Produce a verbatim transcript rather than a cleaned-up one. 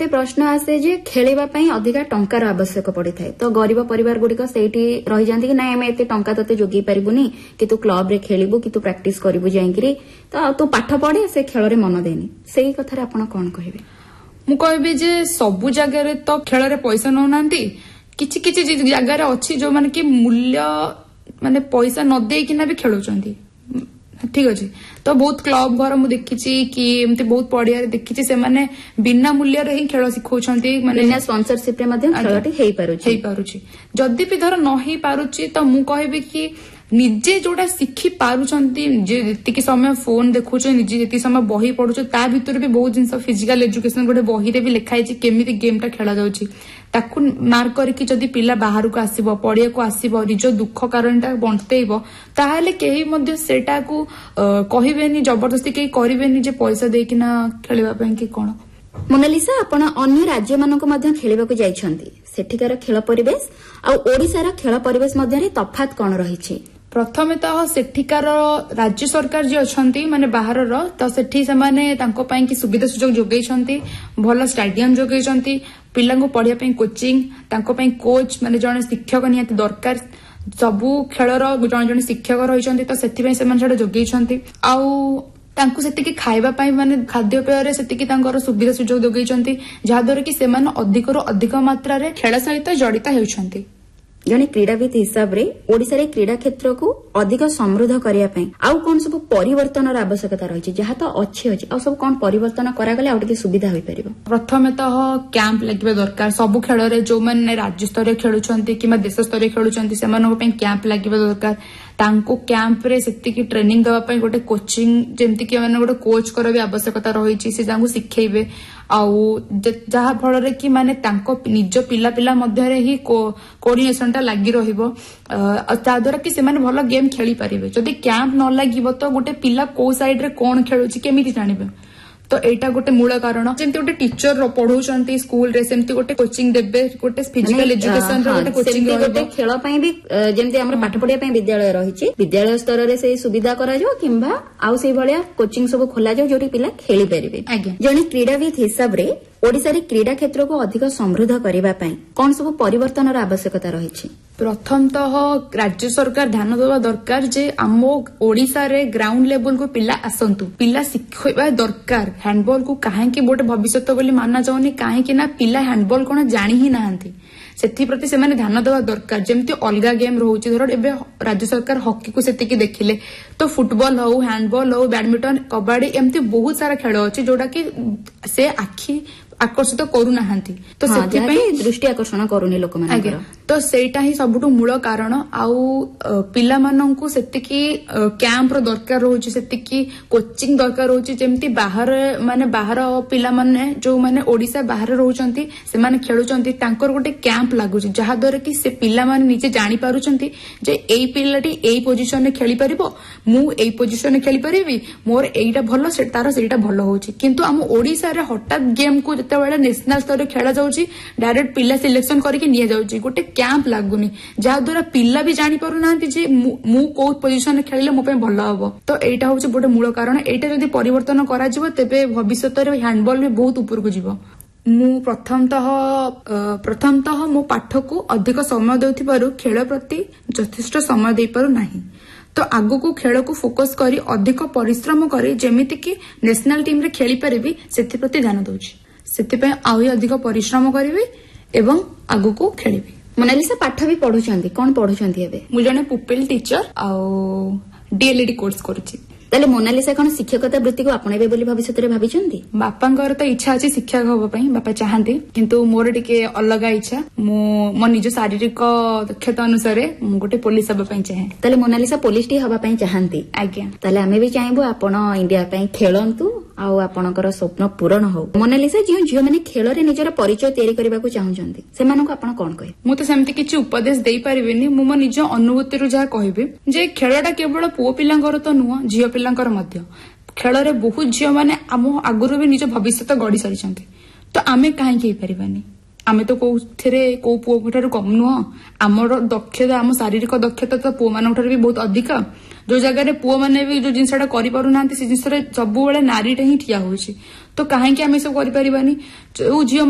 गोटे प्रश्न आसे जे खेलिबा पई अधिका टंकार आवश्यक पड़ी थाए तो गरीब परिवार गुड़िक सेठी रही जांती कि ना आम एते टंका तते जोगी पारिबुनी कि तू क्लब रे खेलिबु कि तू प्रैक्टिस करिबु जाईकरी तो तू पाठ पढ़े से खेल रे मन देनी सेही कथा आपण कोन कहबे मु कहबे जे सबु जगह रे तो खेल रे पैसा न नांती किछि किछि जगह रे अछि जो माने कि मूल्य माने पैसा न दे कि ना भी खेलुचंती ठीक अच्छे तो बहुत क्लब घर मुझे देखी कि एमती बहुत पड़िया देखी से माने बिना मूल्य रे ही खेल शिखौछंती माने बिना स्पॉन्सरशिप रे मध्यम खेलटी हेई पारुछि हेई पारुछि जदी भी धर न हेई पारुछि तो मु कहबे कि निजे जोटा शिखी पारुछंती जे जति समय फोन देखुछ निजे जति समय बही पढुछ ता भितर भी बहुत जिंस फिजिकल एजुकेशन गोटे बही रे भी लिखाई छि केमिति गेमटा खेला जाउछि ताकू मार्क करके जदि पिला बाहर को आसीबो पड़िया को आसीबो निज दुख कारणटा बंटेइबो ताहाले केही मध्ये सेटा को कहिबेनी जबरदस्ती केही करिवेनी जे पैसा देकिना खेलिबा पय कि कोन मोनालिसा आपण अन्य राज्य मानक मध्ये खेलिबा को जाइछंती सेठिकार खेल परिवेश आ ओडिसार खेल परिवेश मध्ये तफात कोन रहिछि प्रथमे तो सेठिकार राज्य सरकार जी अछंती माने बाहर रो तो सेठी से माने तांको पई कि सुविधा सुजोग जोगै छंती भलो स्टेडियम जोगै छंती पिला को पढ़िया पई कोचिंग तांको पई कोच माने जने शिक्षक नियति दरकार सबु खेलर जने जने शिक्षक रहि छंती तो सेठी पई से माने छडा जोगै छंती आउ तांको सेतिकी खाइबा पई माने खाद्य पेय रे सेतिकी तांकर सुविधा सुजोग जोगै छंती जा दर कि से माने अधिक रो अधिक मात्रा रे खेल सहित जड़ित हेउछंती जने क्रीड़ाविद हिसाब रे ओडिसा रे क्रीड़ा क्षेत्र को अधिक समृद्ध करिया पई आउ कोन सब परिवर्तन र आवश्यकता रही जहाँ तो अच्छी अच्छी आ सब कोन परिवर्तन करा गले आउटे सुविधा होई परिबो प्रथमे तो कैंप लागिबे दरकार सब खेल रे जो माने राज्य स्तर खेलुछंती किमा देश स्तर खेलुछंती से मानको पई कैंप लागिबे दरकार तांको कैंप रे सेतिकी ट्रेनिंग देवा पई गोटे कोचिंग जेमति कि माने गोटे कोच कर भी आवश्यकता रही छि से जांगु सिखेइबे आउ जहा फल रे कि माने तांको निज पिला पिला मध्य रे ही कोऑर्डिनेशन टा लागि रहिबो ता द्वारा कि से माने भलो गेम खेली पारिबे जदी कैंप न लागिबो तो गोटे पिला को साइड रे कोन खेलुछि केमिति जानिबे तो एटा गोटे मूल कारण जेमति गोटे टीचर पढौछंती स्कूल रे सेमति गोटे कोचिंग देबे गोटे फिजिकल एजुकेशन रे गोटे कोचिंग गोटे खेल पई भी जेमति हमर पाठ पढिया पई विद्यालय रहिछि विद्यालय स्तर रे से सुविधा करा जो किंबा आउ से भलिया कोचिंग सब खोला जाउ जोटी पिला खेली परिबे जने क्रीड़ाविद हिसाब रे ओडिसा रे क्रीड़ा क्षेत्र को अधिक समृद्ध करिबा पई कोन सब परिवर्तन र आवश्यकता रहिछि प्रथमतः राज्य सरकार ध्यान देवा दरकार जे आम ओडिसा रे ग्राउंड लेवल को पिला आसंतु पिला शिखैबा दरकार हैंडबॉल को काहेकि गोटे भविष्य बोली माना जाउनी काहेकि ना पिला हैंडबॉल कोन जानि ही नाहंती सेथि प्रति से माने ध्यान देवा दरकार जेमति अलगा गेम रहउछि धर एबे राज्य सरकार हॉकी को सेति की देखिले तो फुटबॉल हो हैंडबॉल हो बैडमिंटन कबड्डी एमति बहुत सारा खेल अछि जोडा कि से आखि आकर्षित करू नाहंती तो सेति पई दृष्टि आकर्षण करूनी लोक मानकर तो सेटा ही सबुटु मूल कारण आउ पिला माननकु सेतिकी कैंप रो दरकार रहउछि सेतिकी कोचिंग दरकार रहउछि जेमति बाहर माने बाहर पिला माने जो माने ओडिसा बाहर रहउचंती से माने खेलुचंती तांकर गोटे कैंप लागुछि जहा दर कि से पिला माने निजे जानि पारुचंती जे एई पिलाटी एई पोजीशन रे खेली परिबो मु एई पोजीशन रे खेली परिबी मोर एईटा भलो से तार सेटा भलो होउछि किंतु हम ओडिसा रे हठात गेम को जते नेशनल स्तर रे खेला जाउछि डायरेक्ट पिला सिलेक्शन करके निया जाउछि गोटे कैंप लागुनी जा द्वारा पिला भी जानि पारु नांती जे मु को पोजीशन रे खेलिले मो पे भलो हबो तो एटा होउछि गोटे मूल कारण एटा जदी परिवर्तन करा जिवो तेबे भविष्यत रे हैंडबॉल भी बहुत ऊपर को जिवो मु प्रथमतः प्रथमतः मो पाठ को अधिक समय देउथिबारु खेल प्रति यथेष्ट समय देइ पारु नाही तो आगु को खेल को फोकस करी अधिक परिश्रम करी जेमिति कि नेशनल टीम रे खेली परिबी सेति प्रति ध्यान दउछि सेति पे आउ अधिक परिश्रम करिवे एवं आगु को खेलिबे मोनालिसा पाठ भी पढुछंती कोन पढुछंती एबे मु जने पुपिल टीचर आ डीएलईडी कोर्स करूछि ताले मोनालिसा कोन शिक्षकता वृत्ति को आपणेबे बोली भविष्यत रे भाबिछंती बापांकर तो इच्छा अछि शिक्षक होबा पई बापा चाहंती किंतु मोर टिके अलग इच्छा मो मो निज शारीरिक दक्षता अनुसार मु गोटे पुलिस होबा पई चाहे ताले मोनालिसा पुलिस टी होबा पई चाहंती आज्ञा ताले हमें भी चाहेबो आपण इंडिया पई खेलंतु आउ आपणकर स्वप्न पूर्ण हो मोनालिसा जियो जियो माने खेल रे निजर परिचय तयारी करबा को चाहउचंती सेमानको आपण कोन कहे मु तो सेमति किछि उपदेश देई परिबेनी मु मो निज अनुभूति रु जा कहबे जे खेलटा केवल पुओ पिलांकर तो नुह जियो पिलांकर मध्य खेल रे बहुत जियो माने आम आगुरु भी निज भविष्यत गड़ी सारिचंती तो आमे काहे के परिबानी आमे तो कोथरे को पुओ ठारू कम नुह आमर दक्षता आम शारीरिक दक्षता तो पुओ मान ठारू भी बहुत अधिक जो जगह रे पुओ माने भी जो जिनसटा करि पारु नांती से जिनसरे सब बेले नारीटा ही ठिया होछि तो काहे के आमे सब करि परिबानी जो जियो